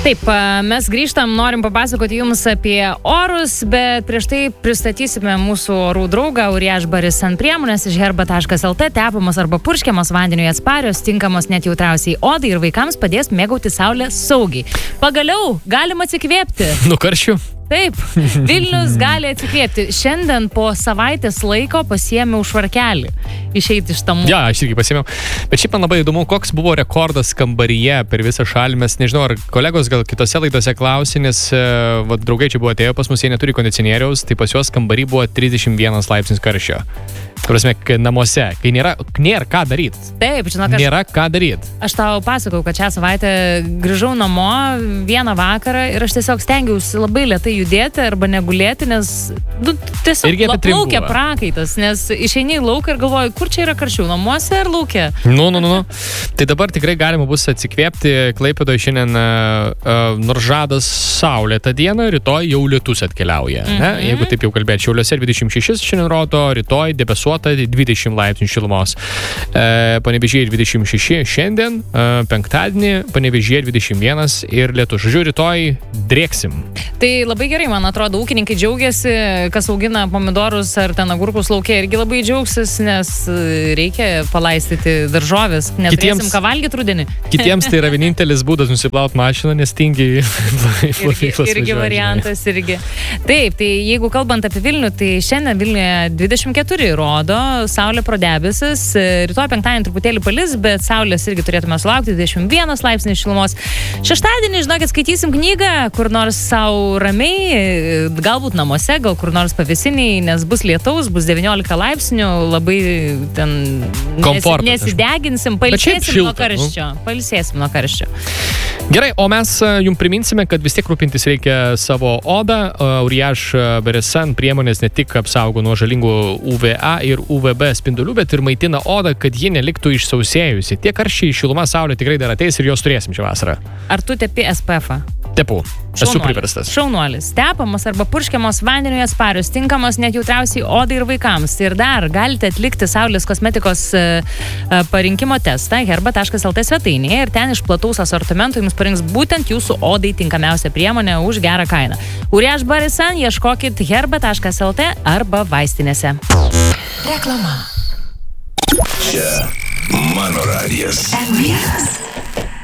Taip, mes grįžtam, norim papasakoti jums apie orus, bet prieš tai pristatysime mūsų orų draugą Uriaž Barisan priemonės iš herba.lt, tepamos arba purškiamos vandeniui atsparios, tinkamos net jautriausiai odai ir vaikams padės mėgauti saulę saugiai. Pagaliau galima atsikvėpti. Nuo karščių? Taip, Vilnius gali atsikvėpti. Šiandien po savaitės laiko pasiėmiau švarkelį išeiti iš tamų. Ja, aš irgi pasiėmiau. Bet šiaip man labai įdomu, koks buvo rekordas kambaryje per visą šalį. Mes nežinau, ar kolegos gal kitose laidose klausė, nes draugai čia buvo atėjo pas mus, jie neturi kondicionieriaus, tai pas juos kambarį buvo 31 laipsnis karščio. Prasme, namuose, kai nėra ką daryti. Taip, žinok, nėra ką daryti. Aš tau pasakau, kad šią savaitę grįžau namo vieną vakarą ir aš tiesiog stengiausi labai lėtai judėti arba negulėti, nes tiesiog laukia prakaitas, nes išeini į lauką ir galvoju, kur čia yra karščiau, namuose ar laukia? Nu. Tai dabar tikrai galima bus atsikvėpti. Klaipėdoje šiandien nors žadas saulėtą dieną, rytoj jau lietus atkeliauja. Jeigu taip jau kalbėti, Šiauliuose 26 šiandien rodo, rytoj debesuota 20 laipsnių šilumos. Panevėžyje 26 šiandien, penktadienį Panevėžyje 21 ir lietus. Žodžiu, rytoj drėksim. Tai labai gerai, man atrodo, ūkininkai džiaugiasi, kas augina pomidorus ar ten agurkus laukia, irgi labai džiaugsis, nes reikia palaistyti daržovės, neturėsim ką valgyti rudenį. Kitiems tai yra vienintelis būdas nusiplauti mašiną, nes tingiai plovyklas irgi variantas, irgi. Taip, tai jeigu kalbant apie Vilnių, tai šiandien Vilniuje 24 rodo, saulė pro debesis, rytoj penktadienį truputėlį palis, bet saulės irgi turėtume sulaukti 21 laipsnių šilumos. Šeštadienį, žinokit, skaitysim knygą, kur nors savo ramiai, galbūt namuose, gal kur nors pavėsiniai, nes bus lietaus, bus 19 laipsnių, labai ten nesideginsim, pailsėsim nuo karščio. Pailsėsim nuo karščio. Gerai, o mes jums priminsime, kad vis tiek rūpintis reikia savo odą. Uriaž Barisan priemonės ne tik apsaugo nuo žalingų UVA ir UVB spindulių, bet ir maitina odą, kad ji neliktų išsausėjusi. Tie karščiai, šiluma, saulė tikrai dar ateis ir jos turėsim šią vasarą. Ar tu tepi SPF-ą? Tepu. Esu priverstas. Šaunuolis. Tepamos arba purškiamos vandeniui atsparios, tinkamos net jautriausiai odai ir vaikams. Ir dar galite atlikti Saulės kosmetikos parinkimo testą herba.lt svetainėje ir ten iš plataus asortimento jums parinks būtent jūsų odai tinkamiausią priemonę už gerą kainą. Uriaž Barisan ieškokit herba.lt arba vaistinėse. Reklama. Čia mano radijas.